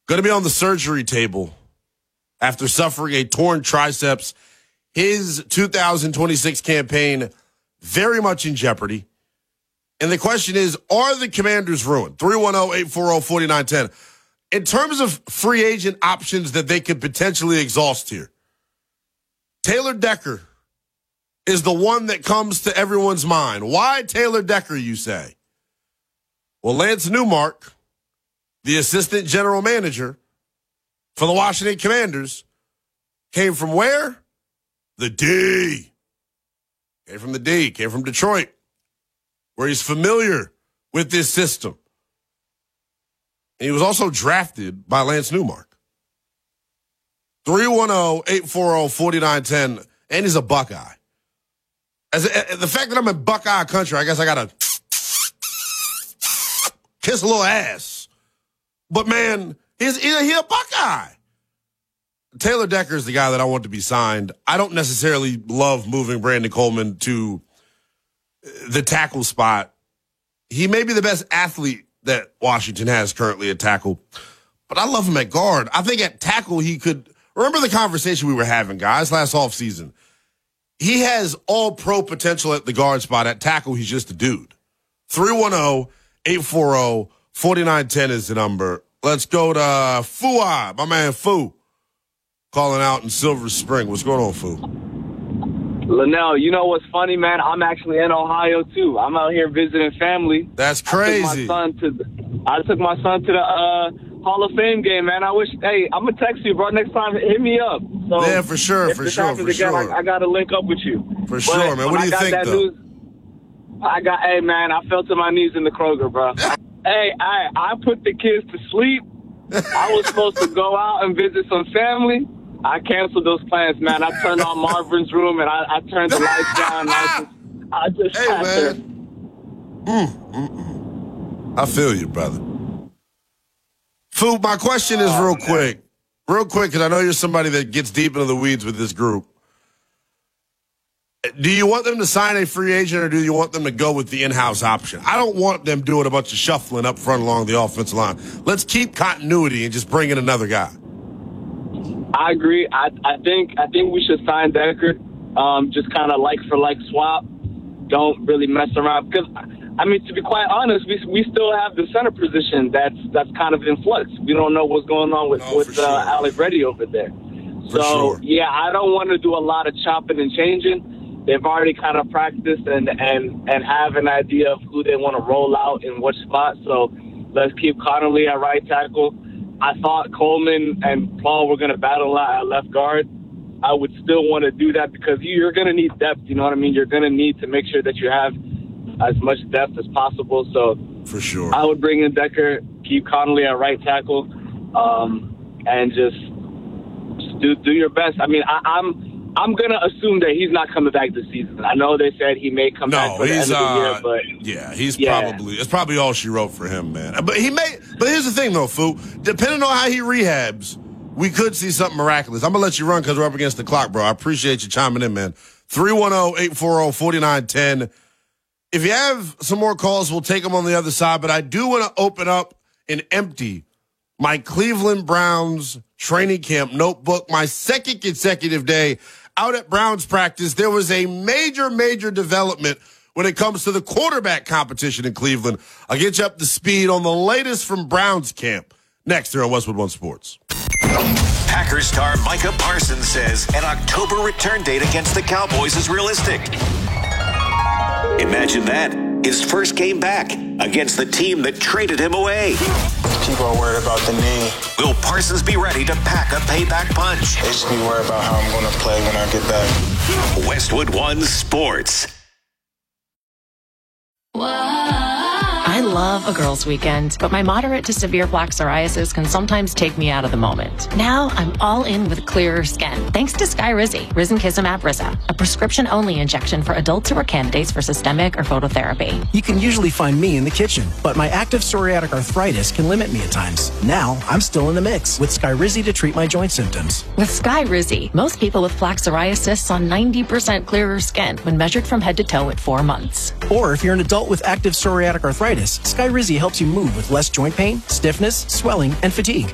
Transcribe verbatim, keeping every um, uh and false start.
going to be on the surgery table after suffering a torn triceps. His two thousand twenty-six campaign very much in jeopardy. And the question is, are the Commanders ruined? three one zero, eight four zero, four nine one zero. In terms of free agent options that they could potentially exhaust here, Taylor Decker is the one that comes to everyone's mind. Why Taylor Decker, you say? Well, Lance Newmark, the assistant general manager for the Washington Commanders, came from where? The D. Came from the D. Came from Detroit, where he's familiar with this system. And he was also drafted by Lance Newmark. three one zero, eight four zero, four nine one zero, and he's a Buckeye. As a, the fact that I'm in Buckeye country, I guess I got to kiss a little ass. But, man, he's, he's a Buckeye. Taylor Decker is the guy that I want to be signed. I don't necessarily love moving Brandon Coleman to the tackle spot. He may be the best athlete that Washington has currently at tackle, but I love him at guard. I think at tackle he could – remember the conversation we were having, guys, last offseason. He has all-pro potential at the guard spot. At tackle, he's just a dude. three one zero, eight four zero, four nine one zero is the number. Let's go to Fouad, my man Foo, calling out in Silver Spring. What's going on, Foo? Linnell, you know what's funny, man? I'm actually in Ohio, too. I'm out here visiting family. That's crazy. I took my son to the, I took my son to the uh, Hall of Fame game, man. I wish, hey, I'm going to text you, bro. Next time, hit me up. So yeah, for sure, if for this sure, happens for again, sure. I, I got to link up with you. For but sure, man. What do you think, though? News, I got, hey, man, I fell to my knees in the Kroger, bro. Hey, I, I put the kids to sleep. I was supposed to go out and visit some family. I canceled those plans, man. I turned on Marvin's room and I, I turned the lights down. I just, I just hey, sat there. Mm, mm, mm. I feel you, brother. Fu, my question is real quick. Real quick, because I know you're somebody that gets deep into the weeds with this group. Do you want them to sign a free agent or do you want them to go with the in-house option? I don't want them doing a bunch of shuffling up front along the offensive line. Let's keep continuity and just bring in another guy. I agree. I, I think I think we should sign Decker, um, just kind of like for like swap. Don't really mess around because, I mean, to be quite honest, we we still have the center position that's that's kind of in flux. We don't know what's going on with oh, with sure. uh, Alec Reddy over there. For so sure. yeah, I don't want to do a lot of chopping and changing. They've already kind of practiced and and and have an idea of who they want to roll out in what spot. So let's keep Connolly at right tackle. I thought Coleman and Paul were going to battle out at left guard. I would still want to do that because you're going to need depth. You know what I mean? You're going to need to make sure that you have as much depth as possible. So for sure, I would bring in Decker, keep Connolly at right tackle, um, and just, just do do your best. I mean, I, I'm I'm going to assume that he's not coming back this season. I know they said he may come no, back for the he's, end of the year, uh, but yeah, he's yeah. probably it's probably all she wrote for him, man. But he may. But here's the thing, though, Fu. Depending on how he rehabs, we could see something miraculous. I'm gonna let you run because we're up against the clock, bro. I appreciate you chiming in, man. three one zero, eight four zero, four nine one zero. If you have some more calls, we'll take them on the other side. But I do want to open up and empty my Cleveland Browns training camp notebook, my second consecutive day out at Browns practice. There was a major, major development when it comes to the quarterback competition in Cleveland. I'll get you up to speed on the latest from Browns camp next here on Westwood One Sports. Packers star Micah Parsons says an October return date against the Cowboys is realistic. Imagine that. His first game back against the team that traded him away. People are worried about the knee. Will Parsons be ready to pack a payback punch? They should be worried about how I'm going to play when I get back. Westwood One Sports. I love a girls' weekend, but my moderate to severe plaque psoriasis can sometimes take me out of the moment. Now I'm all in with clearer skin, thanks to Skyrizi, Risankizumab Risa, a prescription-only injection for adults who are candidates for systemic or phototherapy. You can usually find me in the kitchen, but my active psoriatic arthritis can limit me at times. Now I'm still in the mix with Skyrizi to treat my joint symptoms. With Skyrizi, most people with plaque psoriasis saw ninety percent clearer skin when measured from head to toe at four months. Or if you're an adult with active psoriatic arthritis, Skyrizi helps you move with less joint pain, stiffness, swelling, and fatigue.